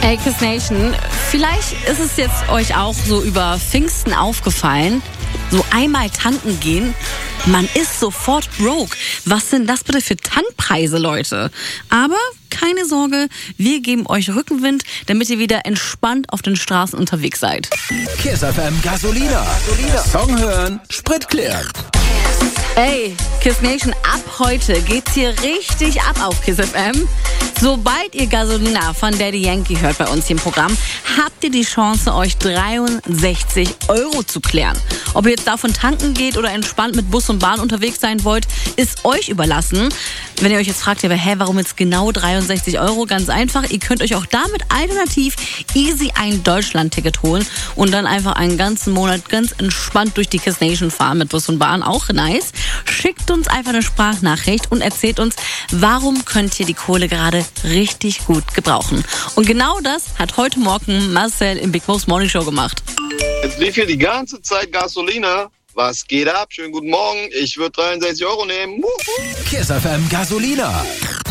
Hey Kiss Nation, vielleicht ist es jetzt euch auch so über Pfingsten aufgefallen, so einmal tanken gehen, man ist sofort broke. Was sind das bitte für Tankpreise, Leute? Aber keine Sorge, wir geben euch Rückenwind, damit ihr wieder entspannt auf den Straßen unterwegs seid. Kiss FM Gasolina. Song hören, Sprit klären. Ey, Kiss Nation, ab heute geht's hier richtig ab auf Kiss FM. Sobald ihr Gasolina von Daddy Yankee hört bei uns hier im Programm, habt ihr die Chance, euch 63 € zu klären. Ob ihr jetzt davon tanken geht oder entspannt mit Bus und Bahn unterwegs sein wollt, ist euch überlassen. Wenn ihr euch jetzt fragt, warum jetzt genau 63 €? Ganz einfach, ihr könnt euch auch damit alternativ easy ein Deutschland-Ticket holen und dann einfach einen ganzen Monat ganz entspannt durch die Kiss Nation fahren mit Bus und Bahn. Auch nice. Schickt uns einfach eine Sprachnachricht und erzählt uns, warum könnt ihr die Kohle gerade richtig gut gebrauchen. Und genau das hat heute Morgen Marcel im Big Mo's Morning Show gemacht. Jetzt lief hier die ganze Zeit Gasolina. Was geht ab? Schönen guten Morgen. Ich würde 63 € nehmen. Kiss FM Gasolina.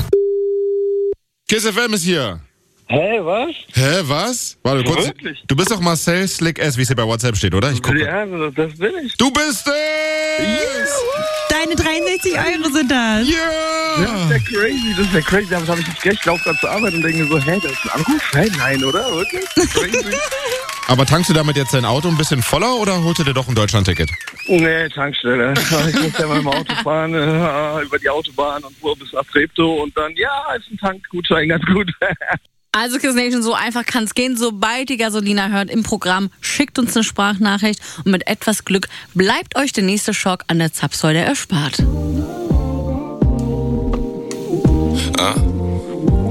Kiss FM ist hier. Hä, was? Hä, was? Warte kurz. Wirklich? Du bist doch Marcel Slick S, wie es hier bei WhatsApp steht, oder? Ich gucke. Ja, das bin ich. Du bist es! Deine 63 € sind das. Ja! Das ist ja crazy, das ist ja crazy. Damit habe ich nicht recht. Ich laufe gerade zur Arbeit und denke mir so, hä, das ist ein Anruf? Hä, nein, oder? Wirklich? Crazy. Aber tankst du damit jetzt dein Auto ein bisschen voller oder holst du dir doch ein Deutschland-Ticket? Nee, Tankstelle. Ich muss ja mal im Auto fahren, über die Autobahn und fuhr bis nach Treptow und dann, ja, ist ein Tankgutschein ganz gut. Also Kiss Nation, so einfach kann es gehen. Sobald ihr Gasolina hört im Programm, schickt uns eine Sprachnachricht und mit etwas Glück bleibt euch der nächste Schock an der Zapfsäule erspart.